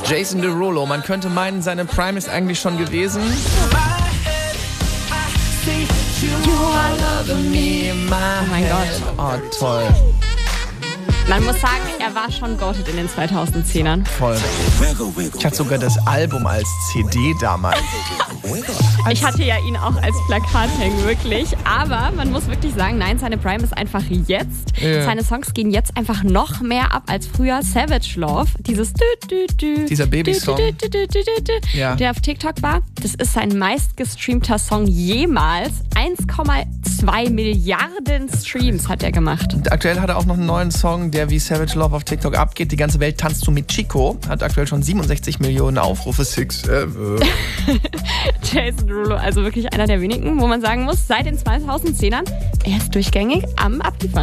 Jason Derulo, man könnte meinen, seine Prime ist eigentlich schon gewesen. Oh mein Gott. Oh, toll. Man muss sagen, er war schon goated in den 2010ern. Voll. Ich hatte sogar das Album als CD damals. Ich hatte ja ihn auch als Plakat hängen, wirklich. Aber man muss wirklich sagen, nein, seine Prime ist einfach jetzt. Ja. Seine Songs gehen jetzt einfach noch mehr ab als früher. Savage Love, dieses Dieser Babysong. Ja. Der auf TikTok war, das ist sein meistgestreamter Song jemals. 1,2 Milliarden Streams hat er gemacht. Und aktuell hat er auch noch einen neuen Song, der wie Savage Love auf TikTok abgeht. Die ganze Welt tanzt du mit Chico. Hat aktuell schon 67 Millionen Aufrufe. Jason Derulo, also wirklich einer der wenigen, wo man sagen muss, seit den 2010ern, er ist durchgängig am Abliefern.